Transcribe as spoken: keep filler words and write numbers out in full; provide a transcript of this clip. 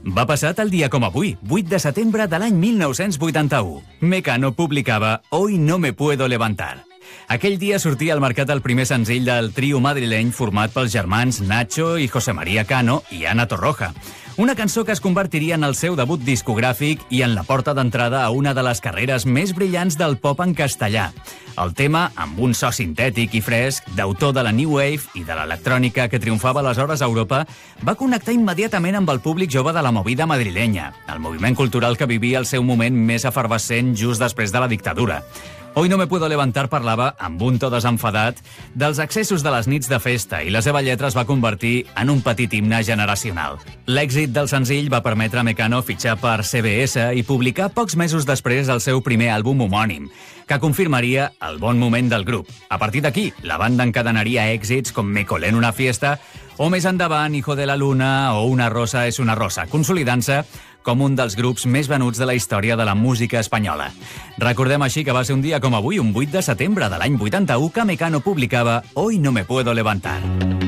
Va passar tal dia com avui, vuit de setembre de l'any mil nou-cents vuitanta-u. Mecano publicava Hoy no me puedo levantar. Aquell dia sortia al mercat el primer senzill del trio madrileny format pels germans Nacho i José María Cano i Ana Torroja. Una cançó que es convertiria en el seu debut discogràfic i en la porta d'entrada a una de les carreres més brillants del pop en castellà. El tema, amb un so sintètic i fresc, d'autor de la New Wave i de l'electrònica que triomfava aleshores a Europa, va connectar immediatament amb el públic jove de la movida madrilenya, el moviment cultural que vivia el seu moment més efervescent just després de la dictadura. Hoy no me puedo levantar parlava, amb un to desenfadat, dels excessos de les nits de festa i la seva lletra es va convertir en un petit himne generacional. L'èxit del senzill va permetre a Mecano fitxar per C B S i publicar pocs mesos després el seu primer àlbum homònim, que confirmaria el bon moment del grup. A partir d'aquí, la banda encadenaria èxits com Me colé en una fiesta o més endavant Hijo de la Luna o Una rosa és una rosa, consolidant-se com un dels grups més venuts de la història de la música espanyola. Recordem així que va ser un dia com avui, un vuit de setembre de l'any vuitanta-u, que Mecano publicava Hoy no me puedo levantar.